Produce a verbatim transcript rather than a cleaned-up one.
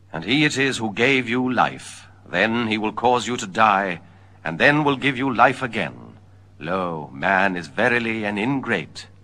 And he it is who gave you life. Then he will cause you to die, and then will give you life again. Lo, man is verily an ingrate.